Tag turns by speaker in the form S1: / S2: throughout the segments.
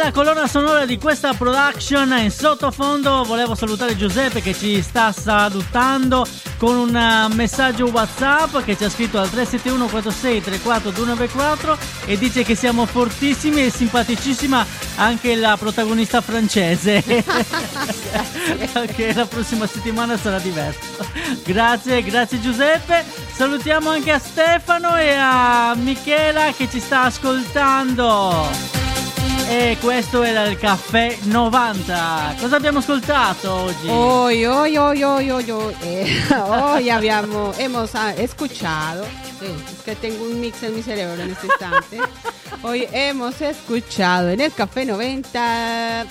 S1: la colonna sonora di questa production. In sottofondo volevo salutare Giuseppe che ci sta salutando con un messaggio WhatsApp che ci ha scritto al 371 46 34 294 e dice che siamo fortissimi e simpaticissima anche la protagonista francese. Che la prossima settimana sarà diverso. Grazie Giuseppe. Salutiamo anche a Stefano e a Michela che ci sta ascoltando. E questo era il Caffè 90. Cosa abbiamo ascoltato oggi?
S2: Hoy hemos escuchado, es que tengo un mix en mi cerebro en este instante. Hoy hemos escuchado en el Caffè 90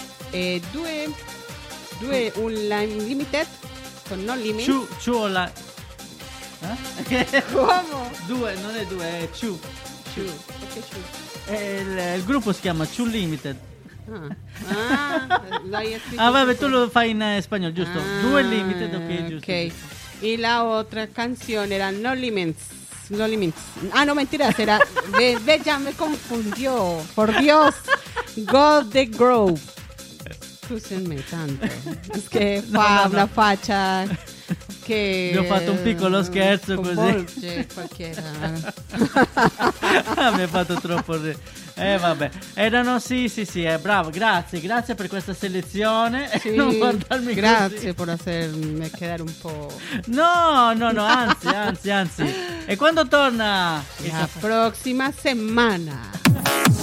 S2: due Unlimited con No Limits. Come?
S1: Due, non è due, è Chu.
S2: Perché Chu?
S1: Il gruppo si chiama Chu Limited.
S2: L'hai scritto.
S1: Vabbè, tu lo fai in spagnolo, giusto? Due Limited, ok, giusto.
S2: Ok. Y la otra canción era No Limits. No Limits. Ah, no, mentiras, era. Ve, ya me confundió. Por Dios. God the Grove. Scusami tanto. Es que fa una faccia che.
S1: Vi ho fatto un piccolo scherzo così.
S2: Qualquiera.
S1: Mi ha fatto troppo vabbè. Erano sì, bravo, grazie per questa selezione.
S2: Sì,
S1: non guardarmi
S2: grazie
S1: così.
S2: por hacerme quedar un po'.
S1: No, anzi. E quando torna?
S2: La prossima settimana.